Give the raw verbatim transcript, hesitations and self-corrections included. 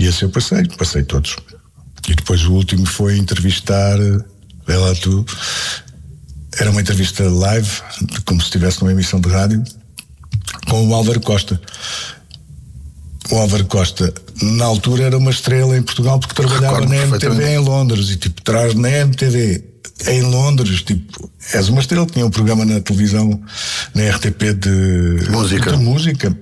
E esse eu passei, passei todos. E depois o último foi entrevistar, vê lá tu, era uma entrevista live, como se estivesse numa emissão de rádio, com o Álvaro Costa. O Álvaro Costa, na altura, era uma estrela em Portugal porque trabalhava Recordo na M T V em Londres e tipo, traz na M T V em Londres, tipo, és uma estrela. Tinha um programa na televisão, na R T P de música. de música.